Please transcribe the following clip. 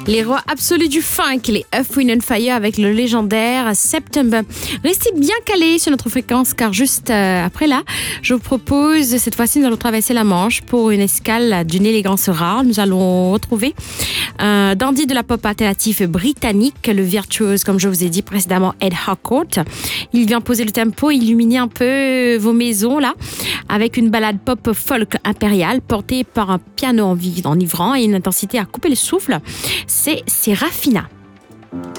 Les rois absolus du funk, les Earth, Wind & Fire avec le légendaire September. Restez bien calés sur notre fréquence car juste après là, je vous propose, cette fois-ci nous allons traverser la Manche pour une escale d'une élégance rare. Nous allons retrouver un dandy de la pop alternative britannique, le virtuose, comme je vous ai dit précédemment, Ed Harcourt. Il vient poser le tempo, illuminer un peu vos maisons là, avec une balade pop folk impériale portée par un piano enivrant et une intensité à couper le souffle. C'est Serafina.